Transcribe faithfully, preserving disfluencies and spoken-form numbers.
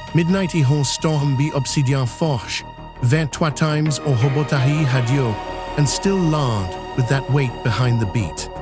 Midnight ihon storm be obsidian forge, vingt-trois times on hobotahi hadio, and still lard with that weight behind the beat.